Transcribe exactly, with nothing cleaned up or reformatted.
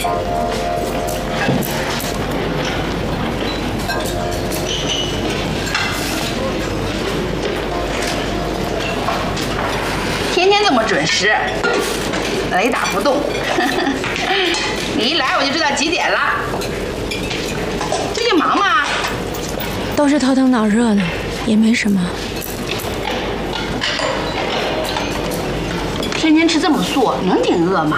天天这么准时，雷打不动。你一来我就知道几点了。最近忙吗？ 都是头疼脑热的，也没什么。 天天吃这么素，能顶饿吗？